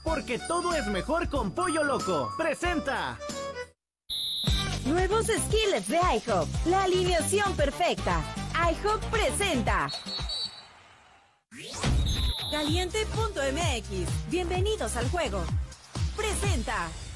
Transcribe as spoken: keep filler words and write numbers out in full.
porque todo es mejor con Pollo Loco. ¡Presenta! Nuevos skillets de IHOP, la alineación perfecta. IHOP presenta Caliente punto M X. Bienvenidos al juego. Presenta